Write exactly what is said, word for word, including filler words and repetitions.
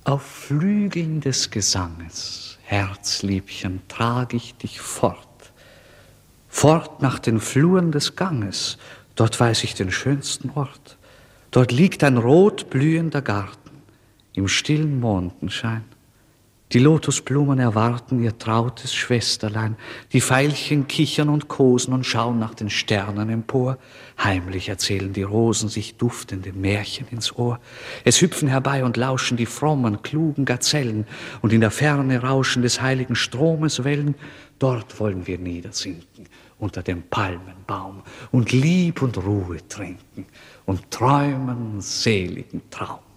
Auf Flügeln des Gesanges, Herzliebchen, trag ich dich fort, fort nach den Fluren des Ganges, dort weiß ich den schönsten Ort. Dort liegt ein rot blühender Garten im stillen Mondenschein. Die Lotusblumen erwarten ihr trautes Schwesterlein, die Veilchen kichern und kosen und schauen nach den Sternen empor. Heimlich erzählen die Rosen sich duftende Märchen ins Ohr. Es hüpfen herbei und lauschen die frommen, klugen Gazellen, und in der Ferne rauschen des heiligen Stromes Wellen. Dort wollen wir niedersinken, unter dem Palmenbaum, und Lieb und Ruhe trinken und träumen seligen Traum.